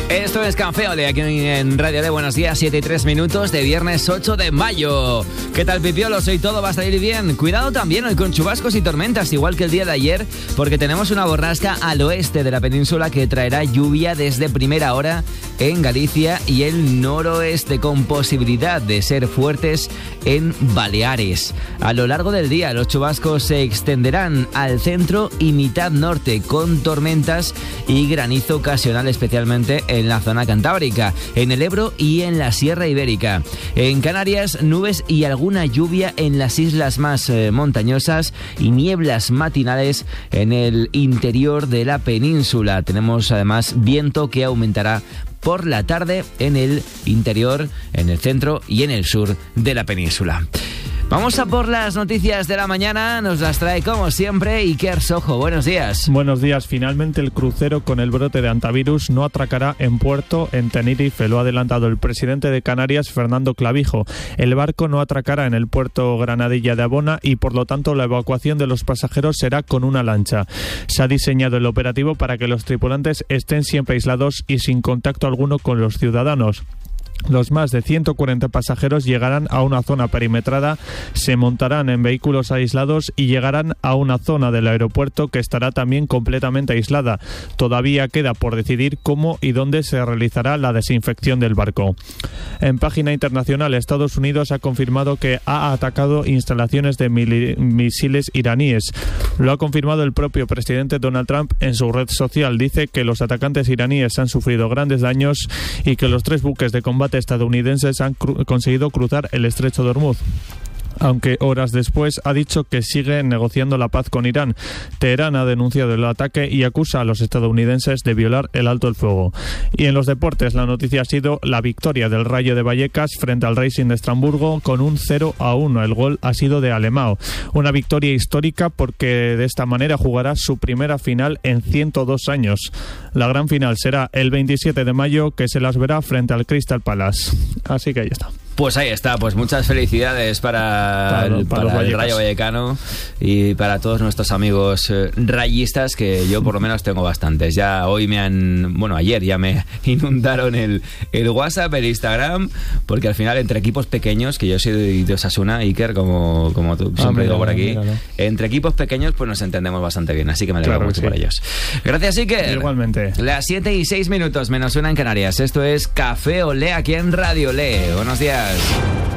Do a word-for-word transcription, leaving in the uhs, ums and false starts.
Esto es Café Ole, aquí en Radio de Buenos Días, siete y tres minutos de viernes ocho de mayo. ¿Qué tal, Pipiolos? Hoy todo va a salir bien. Cuidado también hoy con chubascos y tormentas, igual que el día de ayer, porque tenemos una borrasca al oeste de la península que traerá lluvia desde primera hora en Galicia y el noroeste, con posibilidad de ser fuertes en Baleares. A lo largo del día, los chubascos se extenderán al centro y mitad norte, con tormentas y granizo ocasional, especialmente en la zona cantábrica, en el Ebro y en la Sierra Ibérica. En Canarias, nubes y alguna lluvia en las islas más eh, montañosas y nieblas matinales en el interior de la península. Tenemos además viento que aumentará por la tarde en el interior, en el centro y en el sur de la península. Vamos a por las noticias de la mañana, nos las trae como siempre Iker Sojo. Buenos días. Buenos días. Finalmente el crucero con el brote de antivirus no atracará en puerto en Tenerife, lo ha adelantado el presidente de Canarias, Fernando Clavijo. El barco no atracará en el puerto Granadilla de Abona y por lo tanto la evacuación de los pasajeros será con una lancha. Se ha diseñado el operativo para que los tripulantes estén siempre aislados y sin contacto alguno con los ciudadanos. Los más de ciento cuarenta pasajeros llegarán a una zona perimetrada, se montarán en vehículos aislados y llegarán a una zona del aeropuerto que estará también completamente aislada. Todavía queda por decidir cómo y dónde se realizará la desinfección del barco. En página internacional, Estados Unidos ha confirmado que ha atacado instalaciones de mil- misiles iraníes. Lo ha confirmado el propio presidente Donald Trump en su red social. Dice que los atacantes iraníes han sufrido grandes daños y que los tres buques de combate estadounidenses han cru- conseguido cruzar el estrecho de Hormuz. Aunque horas después ha dicho que sigue negociando la paz con Irán. Teherán ha denunciado el ataque y acusa a los estadounidenses de violar el alto el fuego. Y en los deportes, la noticia ha sido la victoria del Rayo de Vallecas frente al Racing de Estrasburgo con un cero a uno. El gol ha sido de Alemão. Una victoria histórica porque de esta manera jugará su primera final en ciento dos años. La gran final será el veintisiete de mayo, que se las verá frente al Crystal Palace. Así que ahí está. Pues ahí está, pues muchas felicidades para, para, el, para, para el Rayo Vallecano y para todos nuestros amigos eh, rayistas, que yo por lo menos tengo bastantes. Ya hoy me han, bueno, ayer ya me inundaron el, el WhatsApp, el Instagram, porque al final entre equipos pequeños, que yo soy de Osasuna, Iker, como, como tú siempre ah, digo por aquí, míralo. Entre equipos pequeños pues nos entendemos bastante bien, así que me alegro claro mucho sí. por ellos. Gracias, Iker. Igualmente. Las siete y seis minutos, menos una en Canarias. Esto es Café Olé aquí en Radio Olé. Buenos días.